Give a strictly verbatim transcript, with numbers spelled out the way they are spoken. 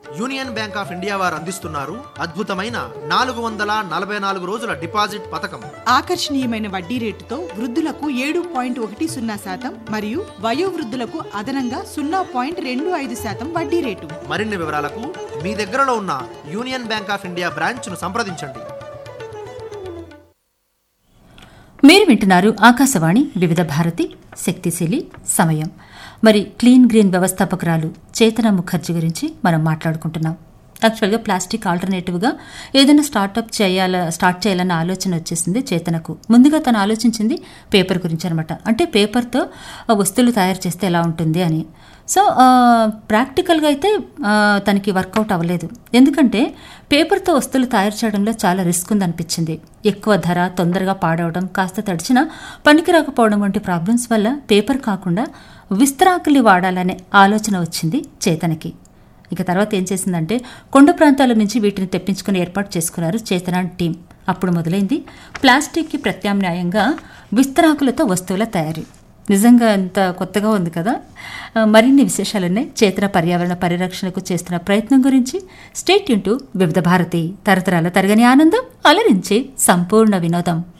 Union bank of India వారు అందిస్తున్నారు అద్భుతమైన నాలుగు వందల నలభై నాలుగు రోజుల డిపాజిట్ పథకం. ఆకర్షణీయమైన వడ్డీ రేటుతో వృద్ధులకు ఏడు పాయింట్ ఒకటి సున్నా శాతం మరియు వయోవృద్ధులకు అదనంగా సున్నా పాయింట్ రెండు ఐదు శాతం వడ్డీ రేటు. మరిన్ని వివరాలకు మీ దగ్గరలో ఉన్న union bank of India branch ను సంప్రదించండి. మీరు వింటున్నారు ఆకాశవాణి వివిధ భారతి శక్తిశీలి సమయం. మరి క్లీన్ గ్రీన్ వ్యవస్థాపకురాలు చేతన ముఖర్జీ గురించి మనం మాట్లాడుకుంటున్నాం. యాక్చువల్గా ప్లాస్టిక్ ఆల్టర్నేటివ్గా ఏదైనా స్టార్ట్అప్ చేయాల స్టార్ట్ చేయాలన్న ఆలోచన వచ్చేసింది చేతనకు. ముందుగా తను ఆలోచించింది పేపర్ గురించి అనమాట. అంటే పేపర్తో వస్తువులు తయారు చేస్తే ఎలా ఉంటుంది అని. సో ప్రాక్టికల్గా అయితే తనకి వర్కౌట్ అవ్వలేదు. ఎందుకంటే పేపర్తో వస్తువులు తయారు చేయడంలో చాలా రిస్క్ ఉందనిపించింది. ఎక్కువ ధర, తొందరగా పాడవడం, కాస్త తడిచినా పనికి రాకపోవడం వంటి ప్రాబ్లమ్స్ వల్ల పేపర్ కాకుండా విస్తరాకుల్ని వాడాలనే ఆలోచన వచ్చింది చేతనకి. ఇక తర్వాత ఏం చేసిందంటే కొండ ప్రాంతాల నుంచి వీటిని తెప్పించుకుని ఏర్పాటు చేసుకున్నారు చేతన టీం. అప్పుడు మొదలైంది ప్లాస్టిక్కి ప్రత్యామ్నాయంగా విస్తరాకులతో వస్తువుల తయారీ. నిజంగా ఎంత కొత్తగా ఉంది కదా. మరిన్ని విశేషాలున్నాయి చేతన పర్యావరణ పరిరక్షణకు చేస్తున్న ప్రయత్నం గురించి. స్టే ట్యూన్ టు వివిధ భారతి, తరతరాల తరగని ఆనందం, అలరించి సంపూర్ణ వినోదం.